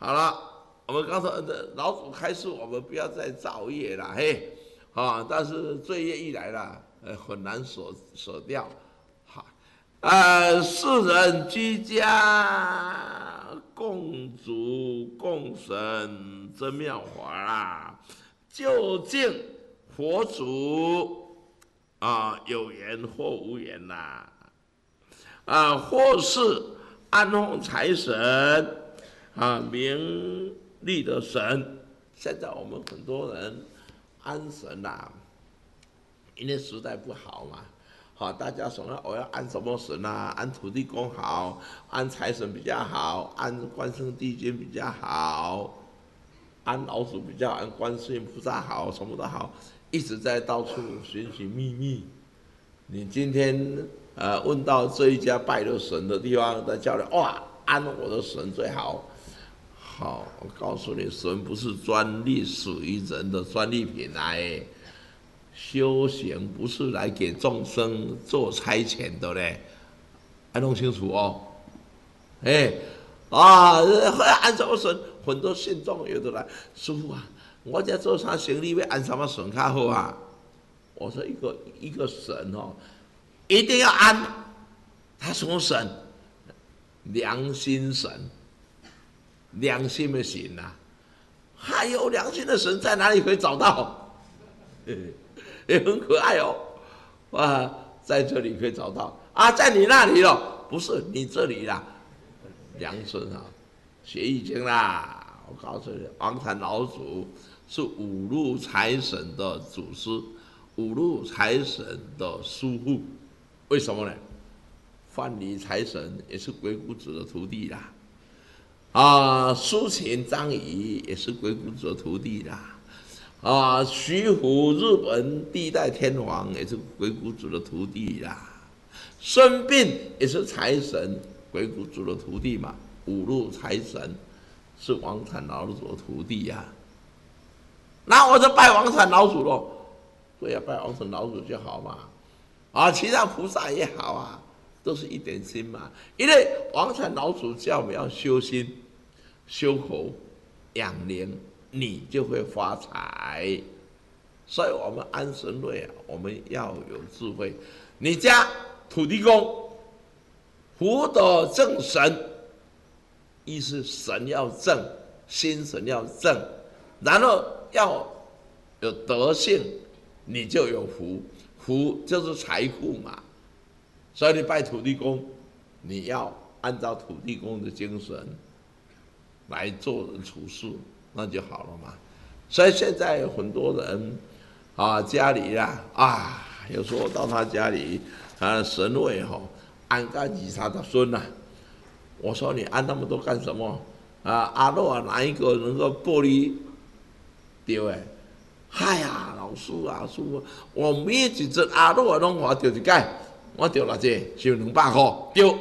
好了，我们刚才的老祖开示，我们不要再造业了，嘿，但是罪业一来了，很难舍掉。好，世人居家共主共神真妙法啦，究竟佛祖有缘或无缘啦，或是安奉财神。名利的神，现在我们很多人安神啦，因为时代不好嘛，大家说我要安什么神啊？安土地公好，安财神比较好，安关圣帝君比较好，安老祖比较，安观世音菩萨好，什么都好，一直在到处寻寻觅觅。你今天问到这一家拜的神的地方，在叫你哇，安我的神最好。好，我告诉你，神不是专利属于人的专利品来，修行不是来给众生做差遣的嘞，要弄清楚哦。安什么神？很多信众有的来，师父啊，我在做啥行李要安什么神较好啊？我说一个神一定要安，他什么神？良心神。良心的神啊，还有良心的神在哪里可以找到？也很可爱哦，在这里可以找到在你那里了，不是你这里啦，良孙啊，学易经啦，我告诉你，王禅老祖是五路财神的祖师，五路财神的师父，为什么呢？范蠡财神也是鬼谷子的徒弟啦。苏秦、张仪也是鬼谷子的徒弟啦，徐福日本第一代天皇也是鬼谷子的徒弟啦，孙膑也是财神，鬼谷子的徒弟嘛，五路财神是王禅老祖的徒弟呀。那我就拜王禅老祖咯，对呀，拜王禅老祖就好嘛，其他菩萨也好啊。都是一点心嘛，因为王禅老祖叫我们要修心、修口、养灵，你就会发财。所以我们安神位我们要有智慧。你家土地公福德正神，意思神要正，心神要正，然后要有德性，你就有福，福就是财富嘛。所以你拜土地公，你要按照土地公的精神来做人处事，那就好了嘛。所以现在有很多人家里有时候到他家里，神位安个20-30孙我说你安那么多干什么？阿洛哪一个能够玻璃丢哎呀，老师啊，师傅，我每一只阿洛拢我丢一届。我丢偌济，收200块，丢。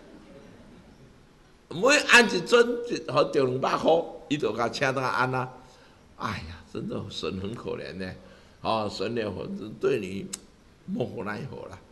每安一尊，好丢200块，伊就甲请他安啦。哎呀，真的神很可怜呢，神也对你莫奈何啦。